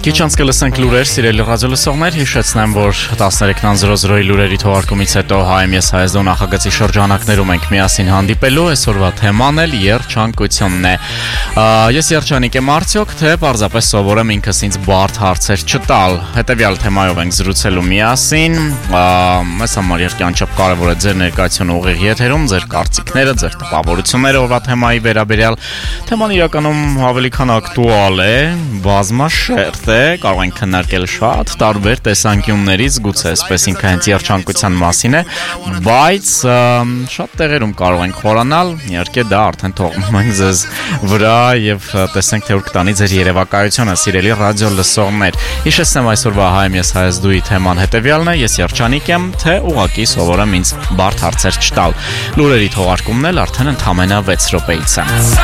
Քիչ անց կլսենք լուրեր, սիրելի ռադիոլսողներ, հիշեցնեմ, որ 13:00-ի լուրերի թողարկումից հետո HMS Հայաստան նախագծի շրջանակներում ենք միասին հանդիպելու, այսօրվա թեման էլ երջանկությունն է։ Ես երջանիկ եմ արդյոք, թե պարզապես սովորեմ ինքս ինձ բարդ հարցեր չտալ։ Հետևյալ թեմայով ենք զրուցելու միասին, մեզ համար երկանչապ կարևոր է ձեր ներկայությունը ուղիղ եթերում, ձեր կարծիքները, ձեր տպավորությունները օրվա թեմայի վերաբերյալ։ Թեման իրականում ավելի քան ակտուալ է, բազմաշերտ է, կարող ենք քննարկել շատ տարբեր տեսանկյուններից, գուցե այսպես ինքը հենց երջանկության մասին է, բայց շատ տեղերում կարող ենք խորանալ, իհարկե դա արդեն թողնում ենք ձեզ վրա եւ տեսնենք թե ուր կտանի ձեր երևակայությունը, սիրելի ռադիո լսողներ։ Հիշեցնեմ այսօրվա HMS Հայաստանի թեման հետևյալն է, ես երջանիկ եմ, թե ուղղակի սովորեմ ինձ բարդ հարցեր չտալ։ Լուրերի թողարկումն էլ արդեն ընդամենը 6 րոպեից է։